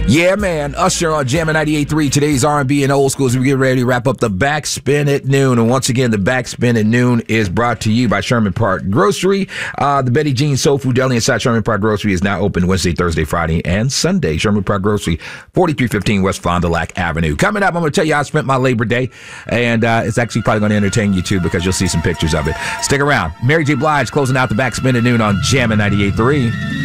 Yeah, man. Usher on Jammin' 98.3. Today's R&B and old school as we get ready to wrap up the Backspin at noon. And once again, the Backspin at noon is brought to you by Sherman Park Grocery. The Betty Jean Soul Food Deli inside Sherman Park Grocery is now open Wednesday, Thursday, Friday, and Sunday. Sherman Park Grocery, 4315 West Fond du Lac Avenue. Coming up, I'm going to tell you how I spent my Labor Day. And it's actually probably going to entertain you, too, because you'll see some pictures of it. Stick around. Mary J. Blige closing out the Backspin at noon on Jammin' 98.3.